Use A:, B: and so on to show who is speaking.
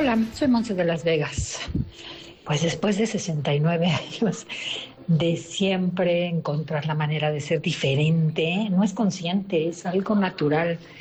A: Hola, soy Monse de Las Vegas. Pues después de 69 años de siempre encontrar la manera de ser diferente, no es consciente, es algo natural.